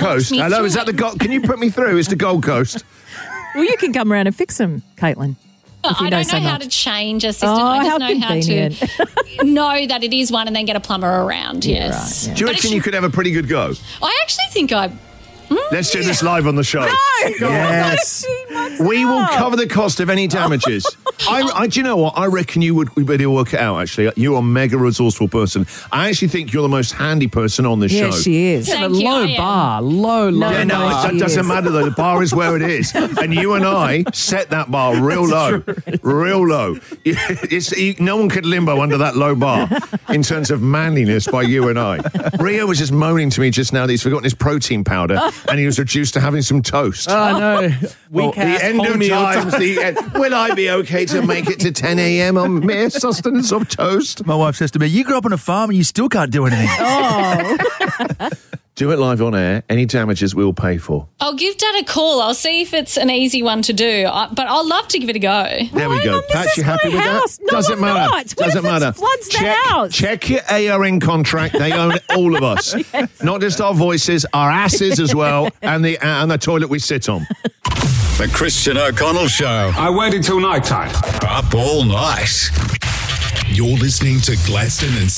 Coast. Hello, is that the Can you put me through? It's the Gold Coast. Well, you can come around and fix them, Caitlin. I don't know how to change a system. Oh, I just how know convenient. how to know that it is one and then get a plumber around. Yes. Right, yeah. Do you reckon you could have a pretty good go? I actually think Let's do this live on the show. Yes. We will cover the cost of any damages. Do you know what? I reckon we better work it out, actually. You're a mega resourceful person. I actually think you're the most handy person on this show. Yeah, she is. Thank and a you, low I am. bar. Low Yeah, no, bar. it doesn't matter, though. The bar is where it is. And you and I set that bar real low. Real low. No one could limbo under that low bar in terms of manliness by you and I. Rio was just moaning to me just now that he's forgotten his protein powder and he was reduced to having some toast. Oh, no. The end of times. Will I be okay to make it to 10 a.m. on mere sustenance of toast? My wife says to me, you grew up on a farm and you still can't do anything. Do it live on air. Any damages we'll pay for. I'll give Dad a call. I'll see if it's an easy one to do. But I'll love to give it a go. There we go. on, this Pat, is you happy my with house. that? No, Doesn't I'm matter. not. What Doesn't if it matter. floods the house? Check your ARN contract. They own all of us. Yes. Not just our voices, our asses as well, and the toilet we sit on. The Christian O'Connell Show. I waited till night time. Up all night. You're listening to Gladstone and